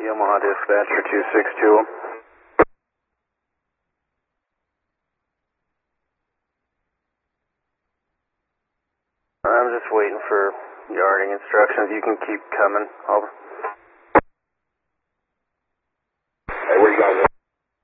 Yamaha Dispatcher 262. I'm just waiting for yarding instructions. You can keep coming. I'll